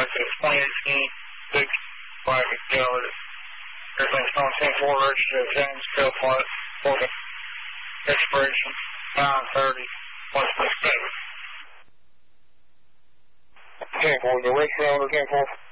to 2018 6 Wagon Gallery. Everything's on 10-4 registered James Tailpipe for the expiration 9/30, 167. 10-4, the race round or 10-4?